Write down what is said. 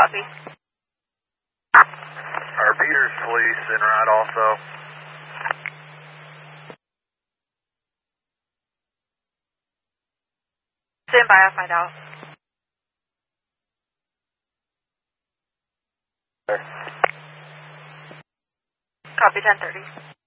Copy. Our Peters police en route also. Stand by, I'll find out. Copy 1030.